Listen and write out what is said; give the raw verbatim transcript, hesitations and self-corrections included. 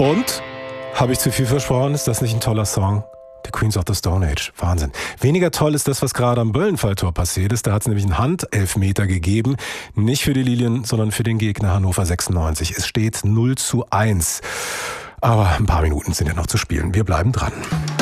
Und, habe ich zu viel versprochen, ist das nicht ein toller Song? The Queens of the Stone Age. Wahnsinn. Weniger toll ist das, was gerade am Böllenfalltor passiert ist. Da hat es nämlich einen Handelfmeter gegeben. Nicht für die Lilien, sondern für den Gegner Hannover sechsundneunzig. Es steht null zu eins. Aber ein paar Minuten sind ja noch zu spielen. Wir bleiben dran.